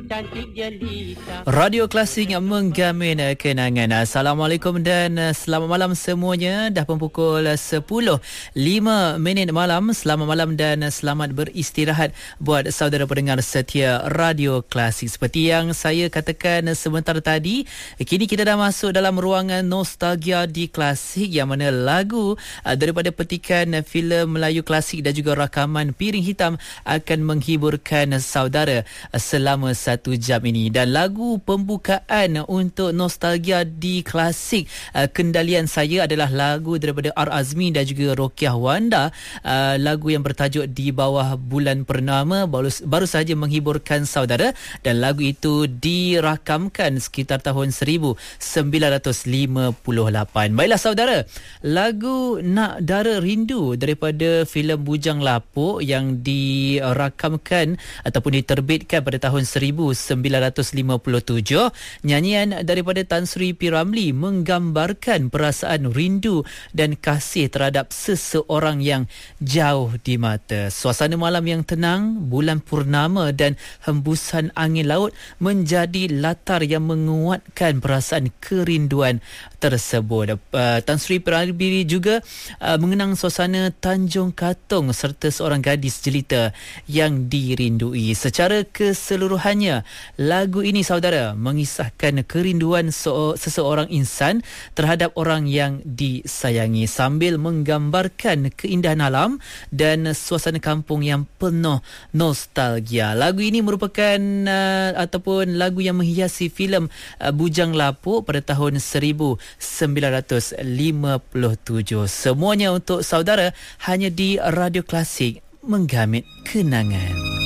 cantik jelita. Radio Klasik menggamin kenangan. Assalamualaikum dan selamat malam semuanya. Dah pukul 10.05 malam. Selamat malam dan selamat beristirahat buat saudara pendengar setia Radio Klasik. Seperti yang saya katakan sebentar tadi, kini kita dah masuk dalam ruangan nostalgia di Klasik, yang mana lagu daripada petikan filem Melayu klasik dan juga rakaman Piring Hitam akan menghiburkan saudara selama 1 jam ini. Dan lagu pembukaan untuk nostalgia di Klasik, kendalian saya adalah lagu daripada R. Azmi dan juga Rokiah Wanda, lagu yang bertajuk Di Bawah Bulan Purnama, baru saja menghiburkan saudara, dan lagu itu dirakamkan sekitar tahun 1958. Baiklah saudara, lagu Nak Dara Rindu daripada filem Bujang Lapuk yang dirakamkan ataupun diterbitkan pada tahun 1957. Nyanyian daripada Tan Sri P. Ramlee menggambarkan perasaan rindu dan kasih terhadap seseorang yang jauh di mata. Suasana malam yang tenang, bulan purnama dan hembusan angin laut menjadi latar yang menguatkan perasaan kerinduan tersebut. Tan Sri P. Ramlee juga mengenang suasana Tanjung Katong serta seorang gadis jelita yang dirindui. Secara keseluruhannya, lagu ini saudara mengisahkan kerinduan seseorang insan terhadap orang yang disayangi sambil menggambarkan keindahan alam dan suasana kampung yang penuh nostalgia. Lagu ini merupakan ataupun lagu yang menghiasi filem Bujang Lapuk pada tahun 1957. Semuanya untuk saudara hanya di Radio Klasik, menggamit kenangan.